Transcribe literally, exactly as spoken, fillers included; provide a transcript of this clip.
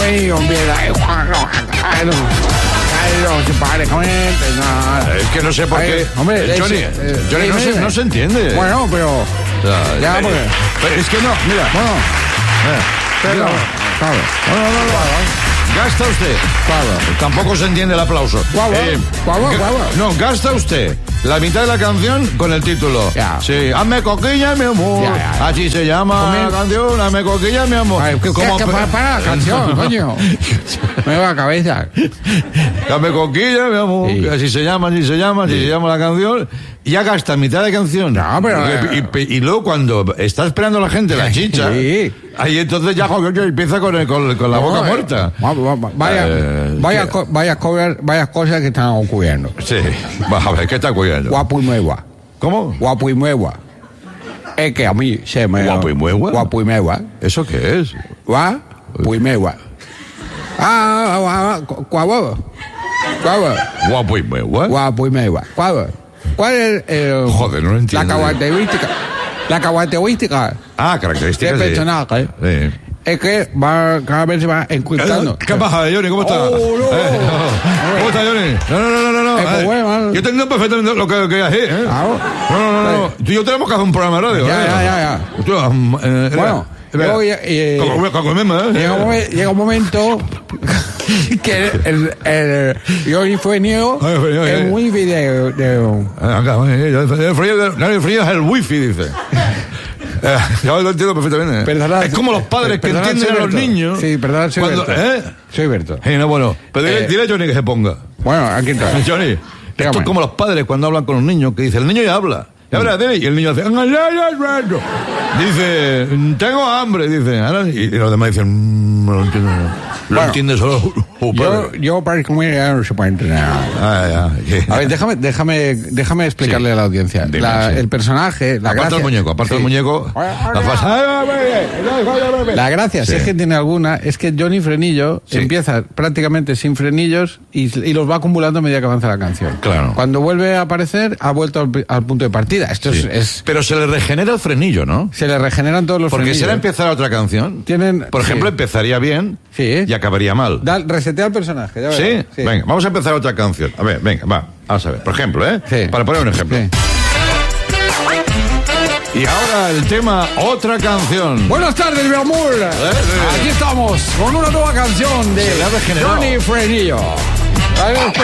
Frenillo empieza. Es que no sé por qué. Hombre, eh, Johnny, ese, eh, Johnny no, ese, se, no se entiende. Bueno, pero. O sea, ya, eh, porque. pero es que no, mira. Bueno, eh, pero. mira. Claro. No, no, no, no. Gasta usted. Claro. Tampoco se entiende el aplauso. Guau, guau. Eh, Guau, guau, ga- guau. No, gasta usted la mitad de la canción con el título. Ya. Sí, hazme coquilla, mi amor. Ya, ya, ya. Así se llama Comer- la canción, hazme coquilla, mi amor. Ay, ¿qué, Como qué, pe- para, para la canción, coño? Me va la cabeza. Hazme coquilla, mi amor. Sí. Así se llama, así se llama, así se llama la canción. Y ya gasta mitad de canción. No, pero, Y, eh, y- y luego cuando está esperando la gente la chicha, Sí. ahí entonces ya joder, empieza con, el- con, con la boca No, eh, muerta. va- va- va- Vaya, Eh, vaya, ¿qué? co- vaya, cosas- vaya cosas que están ocurriendo. Sí, va a ver, ¿qué está cuidando? Guapo y nueva. ¿Cómo? Guapo y nueva. Es que a mí se me... ¿Guapo y nueva? Guapo y nueva. ¿Eso qué es? Guapo y nueva. Ah, guapo. Guapo. Guapo. Guapo y nueva. Guapo y nueva. Guapo. ¿Cuál es eh, Joder, no lo entiendo. la característica? La característica Ah, del características de... personaje Sí. es que va, cada vez se va encriptando. ¿Qué pasa, Johnny? ¿Cómo estás? Oh, no. Eh, no. ¿Cómo estás, Johnny? No, no, no, no, no. Eh, pues Eh, bueno. yo entiendo perfectamente lo que lo que hay, ¿eh? Claro. No, no, no, no. Tú y yo tenemos que hacer un programa de radio. Ya, ¿eh? ya, ya, ya. Tú, um, eh, Bueno, espera. luego ya- eh, Con- con- con Mema, ¿eh? Llega un, momen- llega un momento que el, el Johnny Fuenio Ay, Fuenio, es eh. muy video. De, Ah, acá, eh, el frío, no, el frío es el wifi, dice. Eh, yo lo entiendo perfectamente. ¿eh? Perdonad, es como los padres que perdonad, entienden a soy los Berto. niños. Sí, perdonad, soy cuando, Berto. ¿eh? Soy Berto. Eh, no, bueno. Pero dile, Eh. dile a Johnny que se ponga. Bueno, aquí está. Johnny, esto Dígame. es como los padres cuando hablan con los niños, que dice, el niño ya habla. Y, habla, dile, y el niño hace... Dice, tengo hambre, dice. Ahora, y los demás dicen, "Mm, no lo entiendo. Lo Bueno, entiende solo un Yo, padre. yo para comer ya no se puede entrenar. Ah, ya. A ver, déjame, déjame, déjame explicarle Sí. a la audiencia. Dime, La- sí. El personaje, la Aparte gracia... del muñeco, aparte Sí. del muñeco. La fase- La gracia, Sí. si es que tiene alguna, es que Johnny Frenillo Sí. empieza prácticamente sin frenillos y, y los va acumulando a medida que avanza la canción. Claro. Cuando vuelve a aparecer, ha vuelto al, pri- al punto de partida. Esto Sí. es, es- Pero se le regenera el frenillo, ¿no? Se le regeneran todos los Porque frenillos. si ahora empezara otra canción, Tienen- por ejemplo, sí. empezaría bien Sí. y acabaría mal. Da- resetea el personaje. ya ¿Sí? verás. Sí. Venga, vamos a empezar otra canción. A ver, venga, va. Vamos a ver. Por ejemplo, ¿eh? Sí. Para poner un ejemplo. Sí. Y ahora el tema Otra Canción. Buenas tardes, mi amor. eh. Aquí estamos con una nueva canción de Se le ha regenerado. Johnny Frenillo. A ver,